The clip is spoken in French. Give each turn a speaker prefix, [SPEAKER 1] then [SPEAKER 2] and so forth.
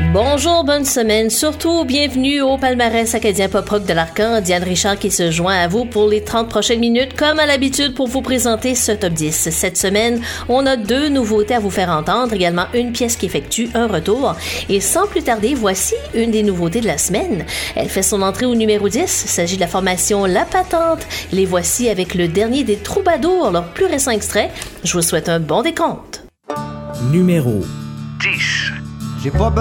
[SPEAKER 1] Bonjour, bonne semaine. Surtout, bienvenue au palmarès acadien pop-rock de l'Arcan. Diane Richard qui se joint à vous pour les 30 prochaines minutes, comme à l'habitude, pour vous présenter ce top 10. Cette semaine, on a 2 nouveautés à vous faire entendre, également une pièce qui effectue un retour. Et sans plus tarder, voici une des nouveautés de la semaine. Elle fait son entrée au numéro 10. Il s'agit de la formation La Patente. Les voici avec le dernier des Troubadours, leur plus récent extrait. Je vous souhaite un bon décompte.
[SPEAKER 2] Numéro
[SPEAKER 3] 10.
[SPEAKER 2] J'ai pas